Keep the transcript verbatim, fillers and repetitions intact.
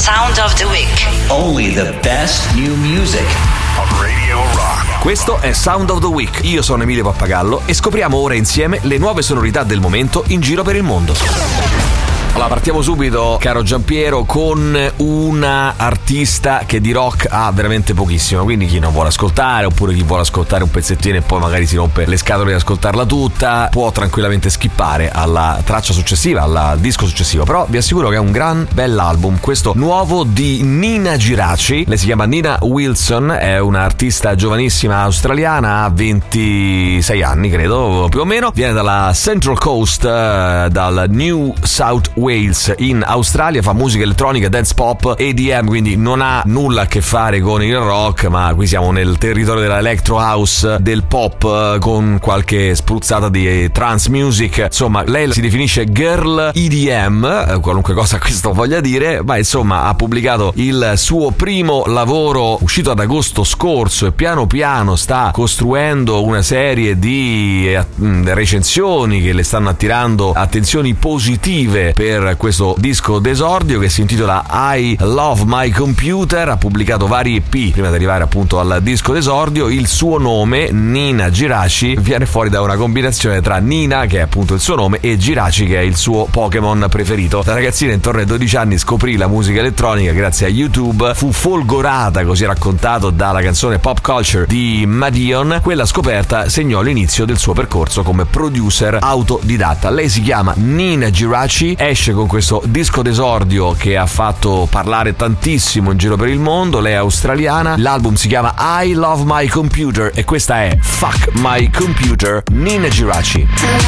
Sound of the Week. Only the best new music on Radio Rock. Questo è Sound of the Week. Io sono Emilio Pappagallo e scopriamo ora insieme le nuove sonorità del momento in giro per il mondo. Allora, partiamo subito, caro Giampiero, con una artista che di rock ha veramente pochissimo. Quindi chi non vuole ascoltare, oppure chi vuole ascoltare un pezzettino e poi magari si rompe le scatole di ascoltarla tutta, può tranquillamente skippare alla traccia successiva, al disco successivo. Però vi assicuro che è un gran bell'album, questo nuovo di Nina Giraci. Lei si chiama Nina Wilson, è un'artista giovanissima australiana, ha ventisei anni credo, più o meno. Viene dalla Central Coast, dal New South Wales in Australia, fa musica elettronica, dance pop, E D M, quindi non ha nulla a che fare con il rock, ma qui siamo nel territorio della electro house, del pop con qualche spruzzata di trance music. Insomma, lei si definisce girl E D M, qualunque cosa questo voglia dire, ma insomma ha pubblicato il suo primo lavoro uscito ad agosto scorso e piano piano sta costruendo una serie di recensioni che le stanno attirando attenzioni positive per questo disco d'esordio che si intitola I Love My Computer. Ha pubblicato vari E P prima di arrivare appunto al disco d'esordio. Il suo nome, Nina Giraci, viene fuori da una combinazione tra Nina, che è appunto il suo nome, e Giraci, che è il suo Pokémon preferito. La ragazzina intorno ai dodici anni scoprì la musica elettronica grazie a YouTube, fu folgorata, così raccontato, dalla canzone Pop Culture di Madeon. Quella scoperta segnò l'inizio del suo percorso come producer autodidatta. Lei si chiama Nina Giraci, esce con questo disco d'esordio che ha fatto parlare tantissimo in giro per il mondo. Lei è australiana, l'album si chiama I Love My Computer e questa è Fuck My Computer, Nina Giraci.